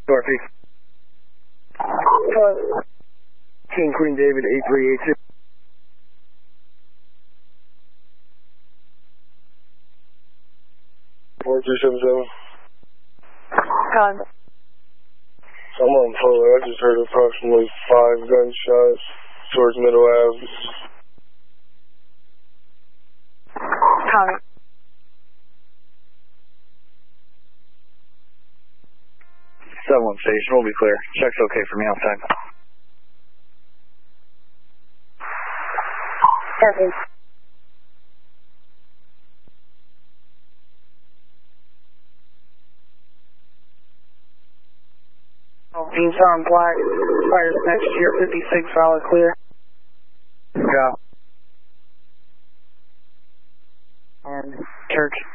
Northeast. King Queen David 8382. Four two seven seven. Con. I'm on Polar. I just heard approximately 5 gunshots towards Middle Ave. Con. One station, we'll be clear. Check's okay for me outside. Heavy. Beans on black. Fires next year, 56, solid clear. Yeah. And church.